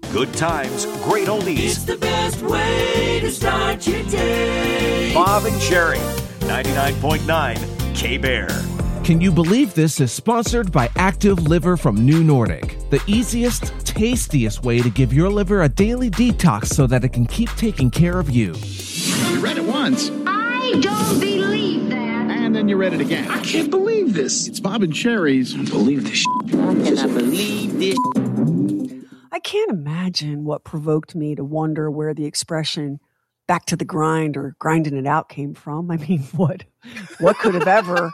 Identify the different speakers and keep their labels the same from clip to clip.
Speaker 1: Good times, great oldies.
Speaker 2: It's the best way to start your day.
Speaker 1: Bob and Jerry, 99.9 K-Bear.
Speaker 3: Can you believe this is sponsored by Active Liver from New Nordic, the easiest, tastiest way to give your liver a daily detox so that it can keep taking care of you.
Speaker 4: You read it once.
Speaker 5: I don't believe that.
Speaker 4: And then you read it again.
Speaker 6: I can't believe this.
Speaker 4: It's Bob and Sherry's.
Speaker 6: I don't believe this shit.
Speaker 7: I cannot believe this.
Speaker 8: I can't imagine what provoked me to wonder where the expression back to the grind or grinding it out came from. I mean, what could have ever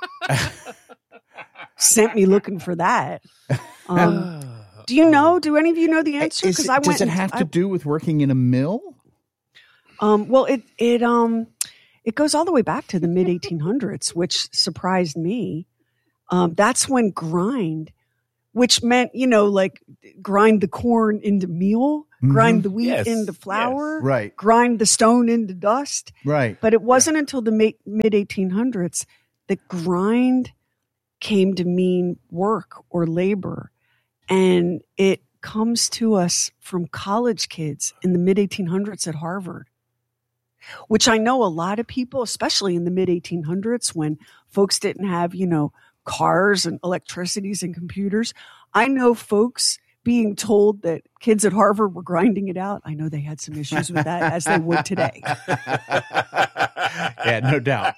Speaker 8: sent me looking for that? Do you know? Do any of you know the answer?
Speaker 9: Does it have to do with working in a mill?
Speaker 8: Well, it goes all the way back to the mid 1800s, which surprised me. That's when grind, which meant, like grind the corn into meal, grind the wheat into flour,
Speaker 9: right?
Speaker 8: Grind the stone into dust,
Speaker 9: right?
Speaker 8: But it wasn't until the mid 1800s that grind came to mean work or labor. And it comes to us from college kids in the mid 1800s at Harvard, which I know a lot of people, especially in the mid 1800s when folks didn't have, cars and electricities and computers. I know folks being told that kids at Harvard were grinding it out. I know they had some issues with that, as they would today.
Speaker 9: Yeah, no doubt.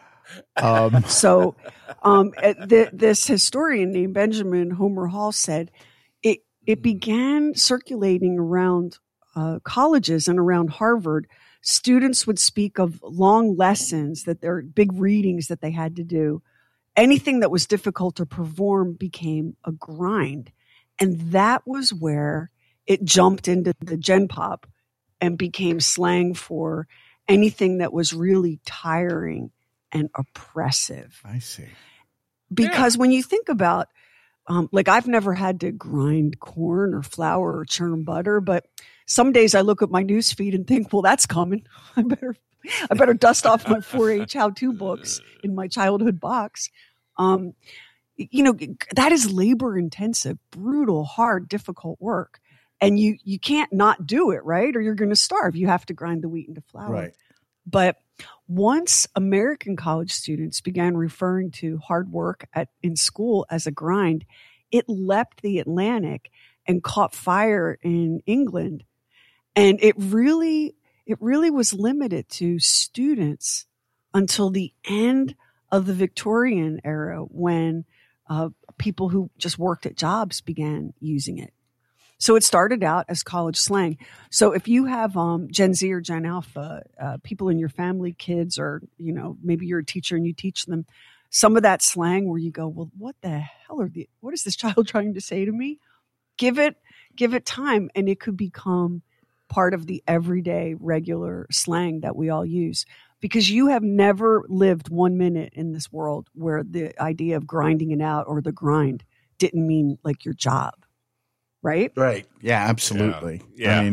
Speaker 8: This historian named Benjamin Homer Hall said it began circulating around colleges and around Harvard. Students would speak of long lessons, that there are big readings that they had to do. Anything that was difficult to perform became a grind. And that was where it jumped into the Gen Pop and became slang for anything that was really tiring and oppressive.
Speaker 9: I see.
Speaker 8: Because when you think about, I've never had to grind corn or flour or churn butter, but some days I look at my news feed and think, well, that's coming. I better dust off my 4-H how-to books in my childhood box. That is labor intensive, brutal, hard, difficult work. And you can't not do it, right? Or you're going to starve. You have to grind the wheat into flour.
Speaker 9: Right.
Speaker 8: But once American college students began referring to hard work in school as a grind, it leapt the Atlantic and caught fire in England. And it really was limited to students until the end of the Victorian era, when people who just worked at jobs began using it. So it started out as college slang. So if you have Gen Z or Gen Alpha, people in your family, kids, or, maybe you're a teacher and you teach them some of that slang where you go, well, what the hell what is this child trying to say to me? Give it time, and it could become part of the everyday regular slang that we all use. Because you have never lived 1 minute in this world where the idea of grinding it out or the grind didn't mean like your job. Right?
Speaker 9: Right. Yeah, absolutely.
Speaker 10: Yeah.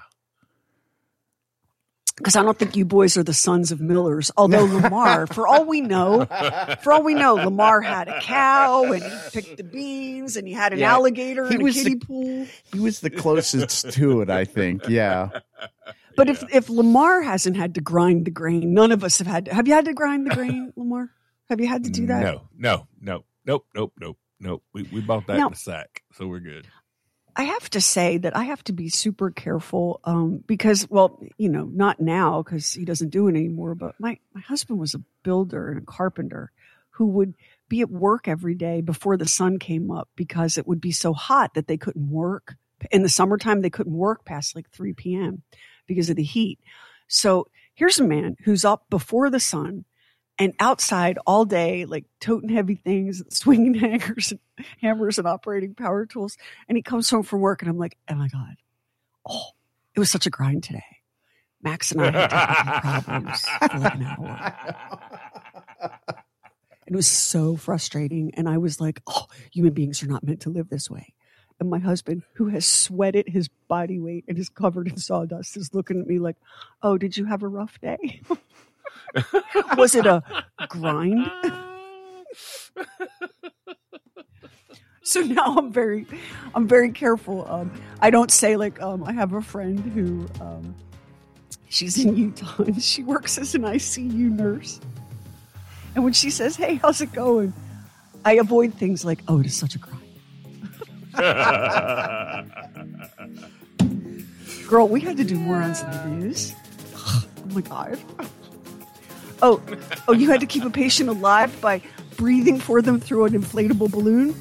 Speaker 8: Because I don't think you boys are the sons of millers. Although Lamar, for all we know, Lamar had a cow and he picked the beans and he had an alligator and a kiddie pool.
Speaker 9: He was the closest to it, I think. Yeah.
Speaker 8: But if Lamar hasn't had to grind the grain, none of us have had to. Have you had to grind the grain, Lamar? Have you had to do that?
Speaker 10: No. Nope. We bought that in a sack, so we're good.
Speaker 8: I have to say that I have to be super careful because, not now because he doesn't do it anymore, but my husband was a builder and a carpenter who would be at work every day before the sun came up because it would be so hot that they couldn't work. In the summertime, they couldn't work past like 3 p.m. because of the heat. So here's a man who's up before the sun and outside all day, like toting heavy things, swinging hammers and operating power tools. And he comes home from work and I'm like, oh my God. Oh, it was such a grind today. Max and I had technical problems for like an hour. It was so frustrating. And I was like, oh, human beings are not meant to live this way. And my husband, who has sweated his body weight and is covered in sawdust, is looking at me like, oh, did you have a rough day? Was it a grind? So now I'm very careful. I don't say like, I have a friend who, she's in Utah and she works as an ICU nurse. And when she says, hey, how's it going? I avoid things like, oh, it is such a grind. Girl, we had to do morons in the news. Oh my God. Oh, you had to keep a patient alive by breathing for them through an inflatable balloon?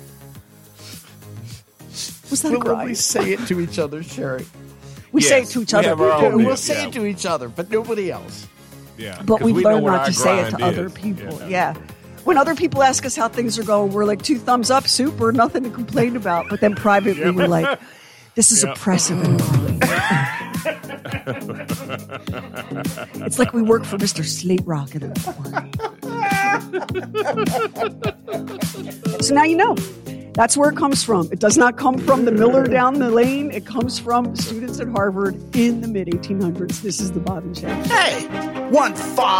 Speaker 8: Was that a grind?
Speaker 9: We say it to each other, Sherry.
Speaker 8: We say it to each other.
Speaker 9: We'll say it to each other, but nobody else.
Speaker 10: Yeah.
Speaker 8: But we've learned not to say it to other people. Yeah. When other people ask us how things are going, we're like 2 thumbs up, super, nothing to complain about. But then privately, we're like, this is oppressive and gnarly. It's like we work for Mr. Slate Rock at a party. So now you know. That's where it comes from. It does not come from the Miller down the lane. It comes from students at Harvard in the mid-1800s. This is the Bob and Sherry.
Speaker 9: Hey, want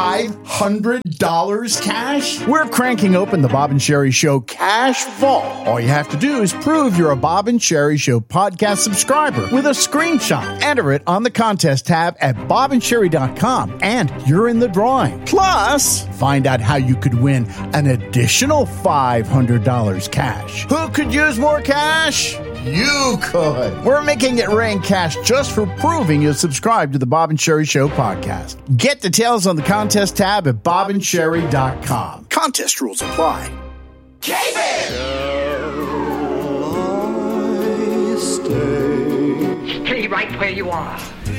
Speaker 9: $500 cash? We're cranking open the Bob and Sherry Show Cash Vault. All you have to do is prove you're a Bob and Sherry Show podcast subscriber with a screenshot. Enter it on the contest tab at bobandsherry.com, and you're in the drawing. Plus, find out how you could win an additional $500 cash. Who could use more cash? You could. We're making it rain cash just for proving you subscribe to the Bob and Sherry Show podcast. Get details on the contest tab at bobandsherry.com. Contest rules apply.
Speaker 2: Stay right where you are.